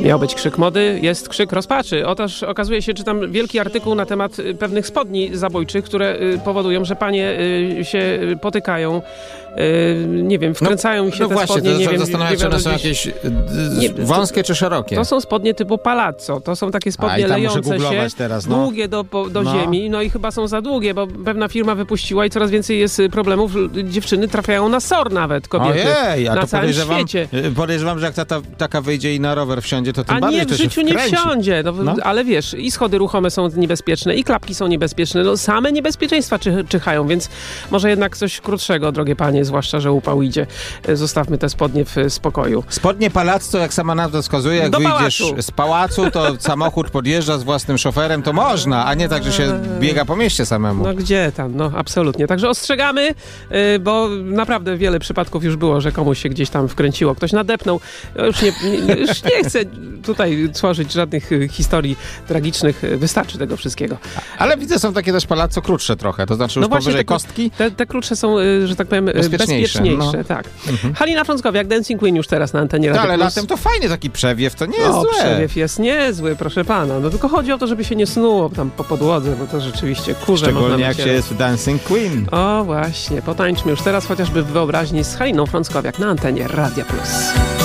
Miał być krzyk mody, jest krzyk rozpaczy. Otóż okazuje się, czytam wielki artykuł na temat pewnych spodni zabójczych, które powodują, że panie się potykają, nie wiem, wkręcają się te spodnie, nie wiem. Zastanawiam się, czy one są jakieś wąskie czy szerokie? To są spodnie typu palazzo, to są takie spodnie lejące się, teraz, długie do ziemi, no i chyba są za długie, bo pewna firma wypuściła i coraz więcej jest problemów. Dziewczyny trafiają na SOR nawet, kobiety. Ojej, a na to całym świecie. Podejrzewam, że jak taka wyjdzie i na rower wsiądzie, to tym bardziej nie, w życiu nie wsiądzie. No. Ale wiesz, i schody ruchome są niebezpieczne, i klapki są niebezpieczne. No, same niebezpieczeństwa czyhają, więc może jednak coś krótszego, drogie panie, zwłaszcza, że upał idzie. Zostawmy te spodnie w spokoju. Spodnie palazzo, jak sama nazwa wskazuje, jak wyjdziesz z pałacu, to samochód podjeżdża z własnym szoferem, to można, a nie tak, że się biega po mieście samemu. No gdzie tam, no absolutnie. Także ostrzegamy, bo naprawdę wiele przypadków już było, że komuś się gdzieś tam wkręciło, ktoś nadepnął. Już nie chcę tutaj tworzyć żadnych historii tragicznych, wystarczy tego wszystkiego. Ale widzę, są takie też palazzo krótsze trochę, to znaczy już powyżej kostki. Te krótsze są, że tak powiem, bezpieczniejsze, tak. Halina Frąckowiak, Dancing Queen już teraz na antenie Radio Ale Plus. latem to fajnie, taki przewiew, to nie jest złe. Przewiew jest niezły, proszę pana. No tylko chodzi o to, żeby się nie snuło tam po podłodze, bo to rzeczywiście kurze. Szczególnie jak się jest Dancing Queen. O właśnie, potańczmy już teraz chociażby w wyobraźni z Haliną Frąckowiak na antenie Radia Plus.